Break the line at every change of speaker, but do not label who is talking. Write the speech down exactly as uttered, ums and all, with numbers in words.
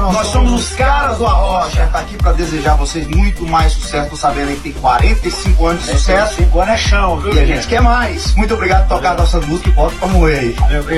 nós, nós somos os caras do Arrocha. Tá aqui pra desejar a vocês muito mais sucesso. Tô sabendo aí que tem quarenta e cinco anos de sucesso.
quarenta e cinco anos é chão, viu?
E a gente quer mais. Muito obrigado por tocar a nossa música e volta pra morrer aí.